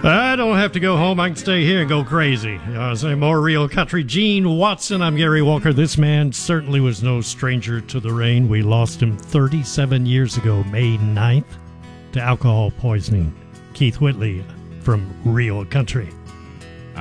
I don't have to go home. I can stay here and go crazy. I say more real country. Gene Watson, I'm Gary Walker. This man certainly was no stranger to the rain. We lost him 37 years ago, May 9th, to alcohol poisoning. Keith Whitley from Real Country.